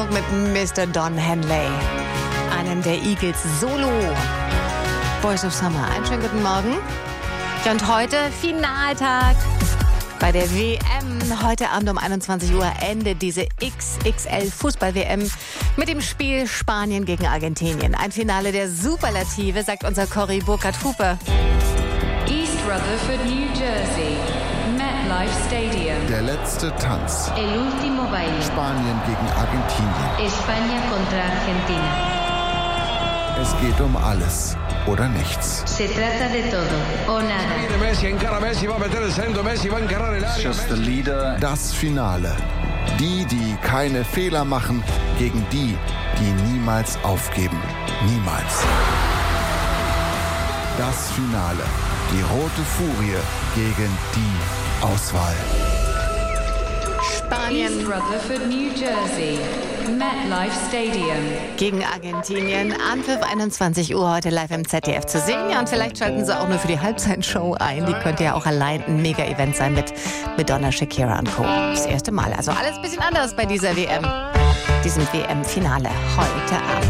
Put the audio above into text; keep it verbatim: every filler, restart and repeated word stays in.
Hamburg mit Mister Don Henley, einem der Eagles Solo. Boys of Summer. Einen schönen guten Morgen. Ja, und heute Finaltag bei der W M. Heute Abend um einundzwanzig Uhr endet diese X X L-Fußball-W M mit dem Spiel Spanien gegen Argentinien. Ein Finale der Superlative, sagt unser Cory Burkhardt-Hupe. East Rutherford, New Jersey. MetLife Stadium. Der letzte Tanz. El último baile. Spanien gegen Argentinien. España contra Argentina. Es geht um alles oder nichts. Se trata de todo o nada. Messi encara Messi, va a meter el centro, Messi va a encarar el área. Just the leader. Das Finale. Die, die keine Fehler machen, gegen die, die niemals aufgeben. Niemals. Das Finale. Die rote Furie gegen die Auswahl. Spanien East Rutherford, New Jersey. MetLife Stadium. gegen Argentinien. Anpfiff einundzwanzig Uhr heute live im Z D F zu sehen. Ja, und vielleicht schalten Sie auch nur für die Halbzeitshow ein. Die könnte ja auch allein ein Mega-Event sein mit Madonna, Shakira und Co. Das erste Mal. Also alles ein bisschen anders bei dieser W M. Diesem W M-Finale heute Abend.